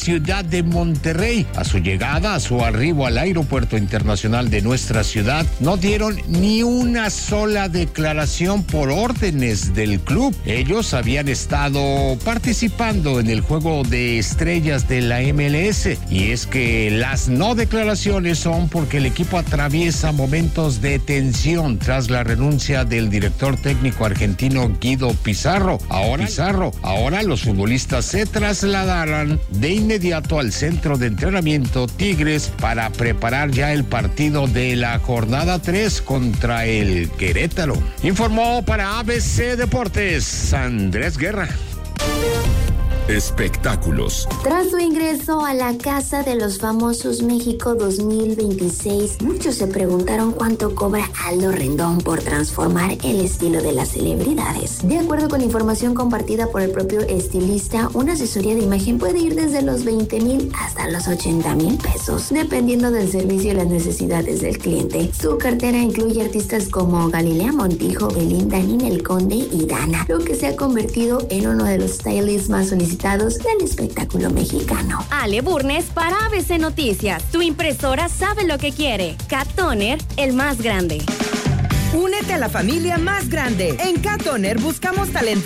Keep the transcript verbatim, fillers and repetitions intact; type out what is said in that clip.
ciudad de Monterrey. A su llegada, a su arribo al Aeropuerto Internacional de nuestra ciudad, no dieron ni una sola declaración por órdenes del club. Ellos habían estado participando en el juego de estrellas de la M L S, y es que las no declaraciones son porque el equipo atraviesa momentos de tensión tras la renuncia del director técnico argentino Guido Pizarro. Ahora, Pizarro, ahora los futbolistas se trasladarán de inmediato al centro de entrenamiento Tigres para preparar ya el partido de la jornada tres contra el Querétaro. Informó para A B C Deportes Andrés Guerra. Espectáculos. Tras su ingreso a la Casa de los Famosos México dos mil veintiséis, muchos se preguntaron cuánto cobra Aldo Rendón por transformar el estilo de las celebridades. De acuerdo con información compartida por el propio estilista, una asesoría de imagen puede ir desde los veinte mil hasta los ochenta mil pesos, dependiendo del servicio y las necesidades del cliente. Su cartera incluye artistas como Galilea Montijo, Belinda, Ninel Conde y Dana, lo que se ha convertido en uno de los stylists más solicitados del espectáculo mexicano. Ale Burnes para A B C Noticias. Tu impresora sabe lo que quiere. Cat Toner, el más grande. Únete a la familia más grande. En Cat Toner buscamos talento